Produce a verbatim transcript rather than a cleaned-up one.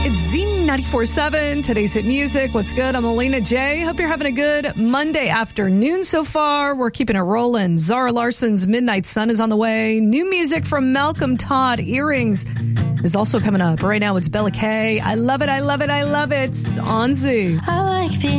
It's Z ninety-four point seven, today's hit music. What's good? I'm Alina J. Hope you're having a good Monday afternoon so far. We're keeping it rolling. Zara Larson's Midnight Sun is on the way. New music from Malcolm Todd. Earrings is also coming up. Right now it's Bella K. I love it, I love it, I love it on Z. I like being